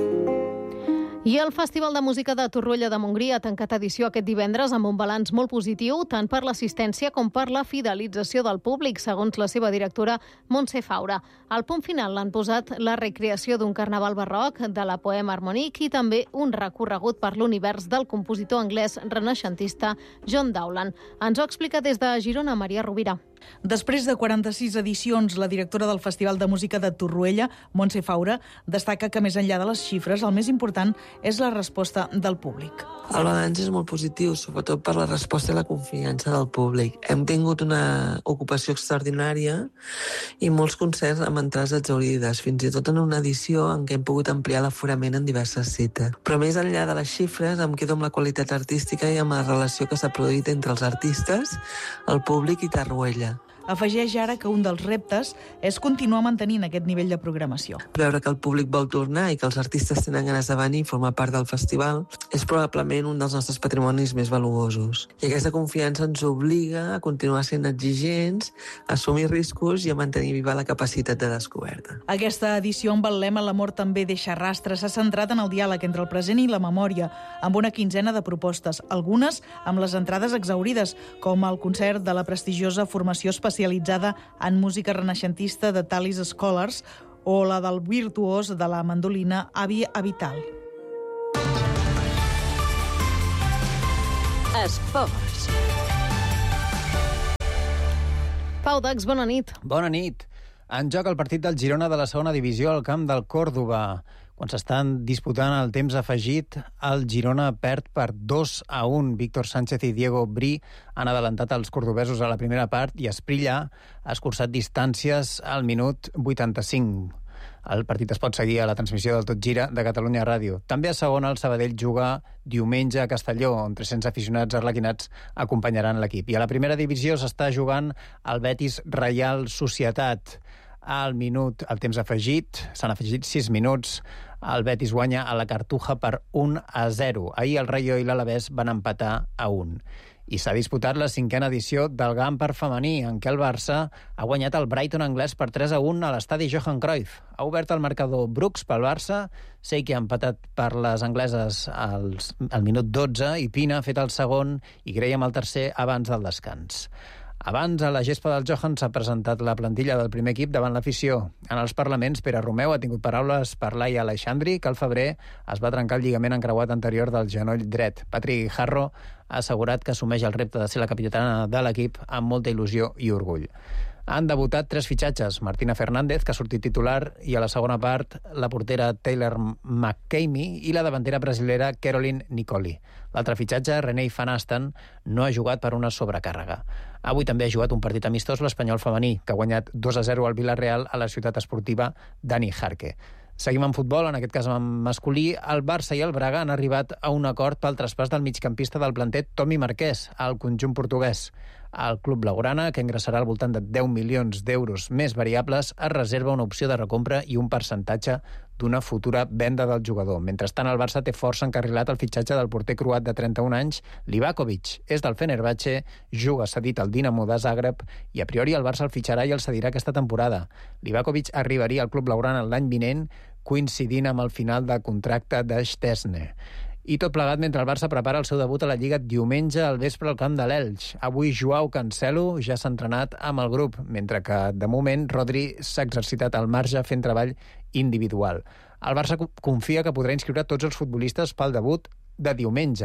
I el Festival de Música de Torroella de Montgrí ha tancat edició aquest divendres amb un balanç molt positiu, tant per l'assistència com per la fidelització del públic, segons la seva directora Montse Faura. Al punt final l'han posat la recreació d'un carnaval barroc, de la Poema Harmonique i també un recorregut per l'univers del compositor anglès renaixentista John Dowland. Ens ho explica des de Girona Maria Rovira. Després de 46 edicions, la directora del Festival de Música de Torroella, Montse Faura, destaca que més enllà de les xifres, el més important és la resposta del públic. El balanç és molt positiu, sobretot per la resposta i la confiança del públic. Hem tingut una ocupació extraordinària i molts concerts amb entrades exaurides, fins i tot en una edició en què hem pogut ampliar l'aforament en diverses cites. Però més enllà de les xifres, em quedo amb la qualitat artística i amb la relació que s'ha produït entre els artistes, el públic i Torroella. Afegeix ara que un dels reptes és continuar mantenint aquest nivell de programació. Veure que el públic vol tornar i que els artistes tenen ganes de venir i formar part del festival és probablement un dels nostres patrimonis més valuosos. I aquesta confiança ens obliga a continuar sent exigents, a assumir riscos i a mantenir viva la capacitat de descoberta. Aquesta edició amb el lema "L'amor també deixa rastre" s'ha centrat en el diàleg entre el present i la memòria, amb una quinzena de propostes, algunes amb les entrades exaurides, com el concert de la prestigiosa formació especialitzada en música renaixentista de Talis Scholars o la del virtuós de la mandolina Avi Avital. Esports. Pau Dax, bona nit. Bona nit. En joc el partit del Girona de la segona divisió al camp del Còrdova. Quan s'estan disputant el temps afegit, el Girona perd per 2-1. Víctor Sánchez i Diego Bri han adelantat els cordobesos a la primera part i Esprilla ha escurçat distàncies al minut 85. El partit es pot seguir a la transmissió del Tot Gira de Catalunya Ràdio. També a segona el Sabadell juga diumenge a Castelló, on 300 aficionats arlequinats acompanyaran l'equip. I a la primera divisió s'està jugant el Betis Reial Societat. Al temps afegit, s'han afegit 6 minuts, el Betis guanya a la Cartuja per 1-0. Ahir el Rayo i l'Alavés van empatar a 1. I s'ha disputat la 5a edició del Gamper femení, en què el Barça ha guanyat el Brighton anglès per 3-1 a l'estadi Johan Cruyff. Ha obert el marcador Brooks pel Barça, Seiki ha empatat per les angleses al minut 12 i Pina ha fet el segon i Graham el tercer abans del descans. Abans, a la gespa del Johan s'ha presentat la plantilla del primer equip davant l'afició. En els parlaments, Pere Romeu ha tingut paraules per Laia Aleixandri, que al febrer es va trencar el lligament encreuat anterior del genoll dret. Patrick Guijarro ha assegurat que assumeix el repte de ser la capitana de l'equip amb molta il·lusió i orgull. Han debutat 3 fitxatges. Martina Fernández, que ha sortit titular, i a la segona part la portera Taylor McCamey i la davantera brasilera Caroline Nicoli. L'altre fitxatge, René Van Asten, no ha jugat per una sobrecàrrega. Avui també ha jugat un partit amistós l'Espanyol femení, que ha guanyat 2-0 al Villarreal a la ciutat esportiva Dani Jarque. Seguim en futbol, en aquest cas en masculí. El Barça i el Braga han arribat a un acord pel traspàs del migcampista del planter Tommy Marquès al conjunt portuguès. El club blaugrana, que ingressarà al voltant de 10 milions d'euros més variables, es reserva una opció de recompra i un percentatge d'una futura venda del jugador. Mentrestant, el Barça té força encarrilat el fitxatge del porter croat de 31 anys, Livakovic. És del Fenerbahçe, juga cedit al Dinamo de Zagreb i a priori el Barça el fitxarà i el cedirà aquesta temporada. Livakovic arribaria al club blaugrana l'any vinent, coincidint amb el final de contracte de Szczesny. I tot plegat mentre el Barça prepara el seu debut a la Lliga diumenge al vespre al camp de l'Elx. Avui Joao Cancelo ja s'ha entrenat amb el grup, mentre que de moment Rodri s'ha exercitat al marge fent treball individual. El Barça confia que podrà inscriure tots els futbolistes pel debut de diumenge.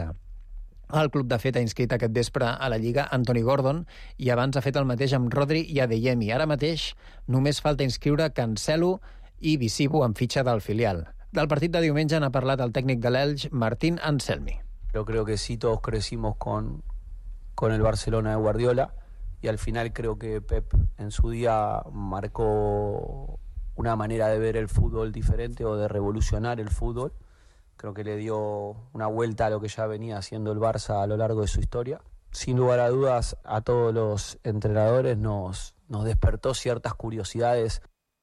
El club de fet ha inscrit aquest vespre a la Lliga Anthony Gordon i abans ha fet el mateix amb Rodri i Adeyemi. Ara mateix només falta inscriure Cancelo i Visibu en fitxa del filial. Del partit de diumenge n'ha parlat el tècnic de l'Elx, Martín Anselmi. Yo creo que sí, todos crecimos con el Barcelona de Guardiola y al final creo que Pep en su día marcó una manera de ver el fútbol diferente o de revolucionar el fútbol. Creo que le dio una vuelta a lo que ya venía haciendo el Barça a lo largo de su historia. Sin lugar a dudas, a todos los entrenadores nos despertó ciertas curiosidades.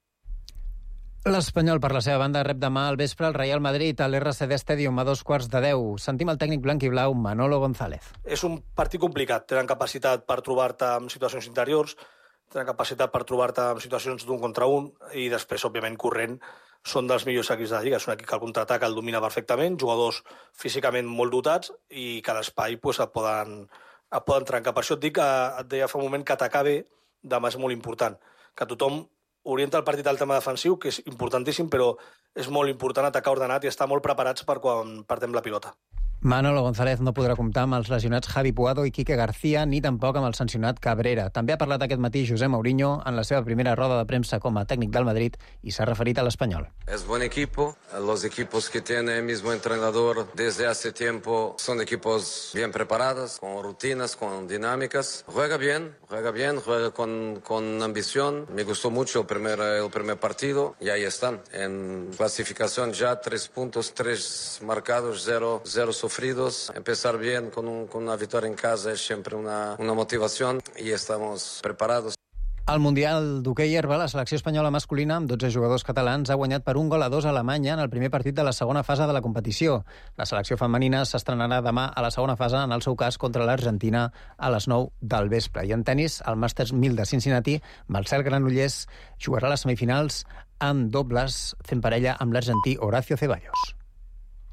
L'Espanyol, per la seva banda, rep demà al vespre el Real Madrid a l'RCD Stadium a 2:15. Sentim el tècnic blanc i blau, Manolo González. És un partit complicat. Tenen capacitat per trobar-te en situacions interiors, tenen capacitat per trobar-te en situacions d'un contra un i després, òbviament, corrent són dels millors equips de la Lliga. És un equip que el contraatac el domina perfectament, jugadors físicament molt dotats i que a l'espai et poden trencar. Per això et dic que et deia fa un moment que atacar bé demà és molt important. Que tothom orienta el partit al tema defensiu, que és importantíssim, però és molt important atacar ordenat i estar molt preparats per quan perdem la pilota. Manolo González no podrà comptar amb els lesionats Javi Puado i Quique García, ni tampoc amb el sancionat Cabrera. També ha parlat aquest matí José Mourinho en la seva primera roda de premsa com a tècnic del Madrid i s'ha referit a l'Espanyol. Es buen equipo. Los equipos que tiene el mismo entrenador desde hace tiempo son equipos bien preparados, con rutinas, con dinámicas. Juega bien, juega con ambición. Me gustó mucho el primer partido y ahí están. En clasificación ya 3 puntos, 3 marcados, 0 sufridos. Empezar bien con una victoria en casa es siempre una motivación y estamos preparados. Al Mundial d'hoquei herba, la selecció espanyola masculina, amb 12 jugadors catalans, ha guanyat per 1-2 a Alemanya en el primer partit de la segona fase de la competició. La selecció femenina s'estrenarà demà a la segona fase, en el seu cas, contra l'Argentina a les 9 del vespre. I en tenis, al Masters 1000 de Cincinnati, Marcel Granollers jugarà a les semifinals amb dobles, fent parella amb l'argentí Horacio Ceballos.